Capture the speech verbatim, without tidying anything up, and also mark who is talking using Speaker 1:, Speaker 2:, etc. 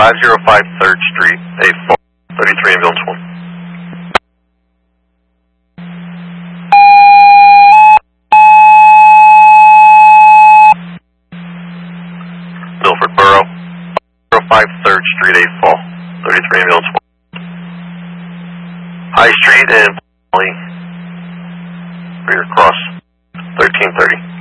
Speaker 1: five oh five third Street, A four, thirty-three ambulance one. Milford Borough, five oh five third Street, A four, thirty-three ambulance one. High Street and Rear Cross, thirteen thirty.